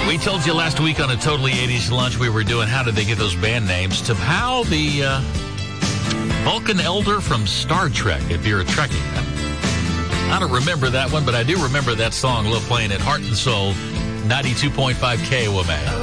We told you last week on a Totally 80s Lunch we were doing how did they get those band names to how the Vulcan Elder from Star Trek, if you're a Trekkie. I don't remember that one, but I do remember that song, Love playing at Heart and Soul, 92.5 KOMA.